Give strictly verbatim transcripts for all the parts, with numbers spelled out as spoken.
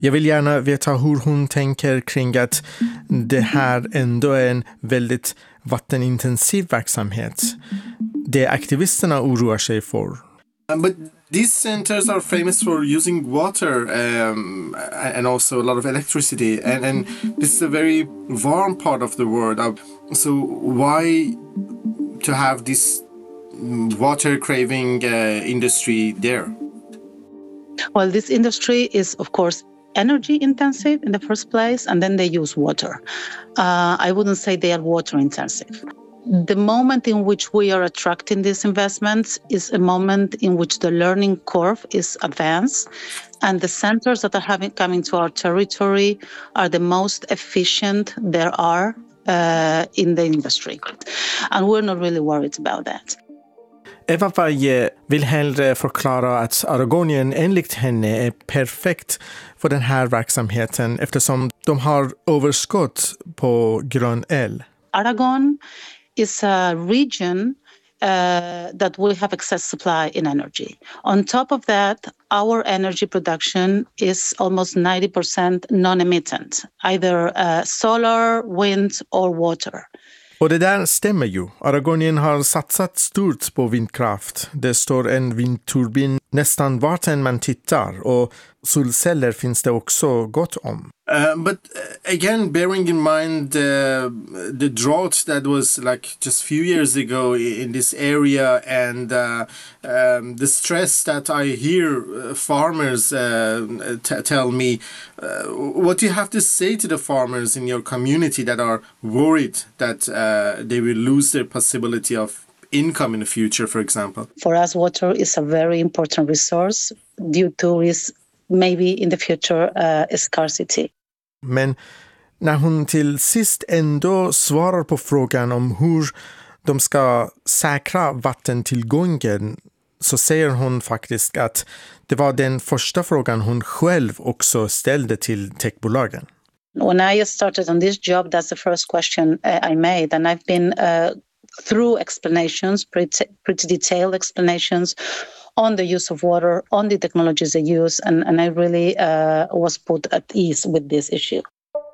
Jag vill gärna veta hur hon tänker kring att det här ändå är en väldigt vattenintensiv verksamhet. Det aktivisterna oroar sig för. But these centers are famous for using water um, and also a lot of electricity. And, and this is a very warm part of the world. Uh, so why to have this water craving uh, industry there? Well, this industry is, of course, energy intensive in the first place, and then they use water. Uh, I wouldn't say they are water intensive. The moment in which we are attracting these investments is a moment in which the learning curve is advanced, and the centers that are having coming to our territory are the most efficient there are uh, in the industry. And we're not really worried about that. Eva Vaje vill hellre förklara att Aragonien enligt henne är perfekt för den här verksamheten eftersom de har överskott på grön el. Aragon is a region uh, that will have excess supply in energy. On top of that, our energy production is almost ninety percent non-emittent, either uh, solar, wind or water. Och det där stämmer ju. Aragonien har satsat stort på vindkraft. Det står en vindturbin nästan vart än man tittar och solceller finns det också gott om. Uh, but again, bearing in mind uh, the drought that was like just a few years ago in this area and uh, um, the stress that I hear farmers uh, t- tell me, uh, what do you have to say to the farmers in your community that are worried that uh, they will lose their possibility of income in the future, for example? For us, water is a very important resource due to its maybe in the future uh, scarcity. Men när hon till sist ändå svarar på frågan om hur de ska säkra vattentillgången så säger hon faktiskt att det var den första frågan hon själv också ställde till techbolagen. When I started on this job, that's the first question uh, I made, and I've been uh, through explanations, pretty, pretty detailed explanations on the use of water, on the technologies they use, and, and I really uh, was put at ease with this issue.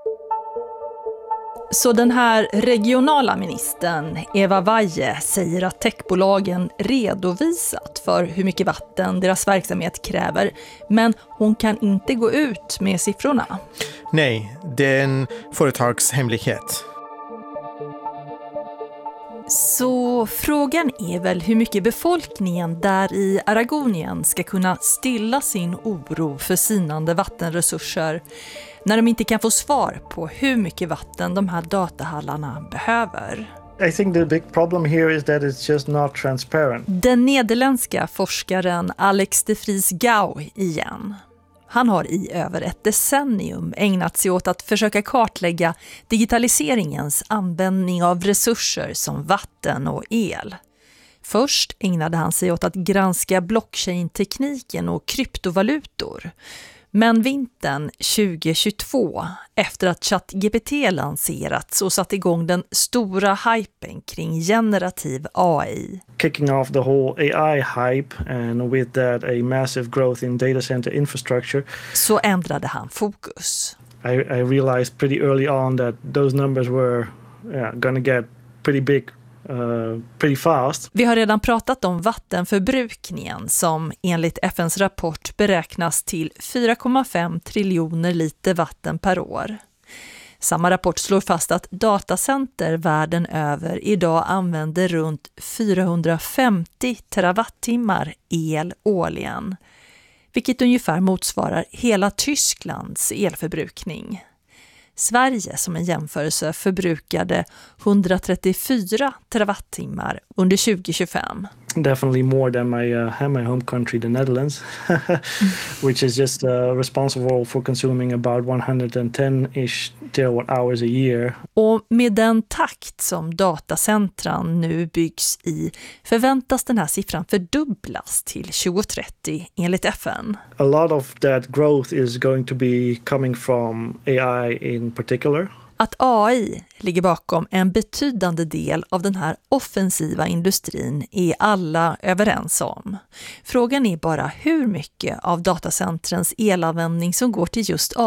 Så den här regionala ministern, Eva Vaje, säger att techbolagen redovisat för hur mycket vatten deras verksamhet kräver, men hon kan inte gå ut med siffrorna. Nej, det är en företagshemlighet. Så frågan är väl hur mycket befolkningen där i Aragonien ska kunna stilla sin oro för sinande vattenresurser när de inte kan få svar på hur mycket vatten de här datahallarna behöver. I think the big problem here is that it's just not transparent. Den nederländska forskaren Alex de Vries Gouw igen. Han har i över ett decennium ägnat sig åt att försöka kartlägga digitaliseringens användning av resurser som vatten och el. Först ägnade han sig åt att granska blockchain-tekniken och kryptovalutor. Men vintern tjugohundratjugotvå, efter att ChatGPT lanserats och satt igång den stora hypen kring generativ A I. Kicking off the whole A I hype and with that a massive growth in data center infrastructure. Så ändrade han fokus. I, I realized pretty early on that those numbers were yeah, gonna get pretty big. Uh, pretty fast. Vi har redan pratat om vattenförbrukningen som enligt F N:s rapport beräknas till fyra komma fem triljoner liter vatten per år. Samma rapport slår fast att datacenter världen över idag använder runt fyrahundrafemtio terawattimmar el årligen, vilket ungefär motsvarar hela Tysklands elförbrukning. Sverige som en jämförelse förbrukade etthundratrettiofyra terawattimmar under tjugo tjugofem. Definitely more than my uh, my home country, the Netherlands, which is just uh, responsible for consuming about one hundred ten-ish terawatt hours a year. Och med den takt som datacentran nu byggs i förväntas den här siffran fördubblas till tjugo trettio enligt F N. A lot of that growth is going to be coming from A I in particular. Att A I ligger bakom en betydande del av den här offensiva industrin är alla överens om. Frågan är bara hur mycket av datacentrens elanvändning som går till just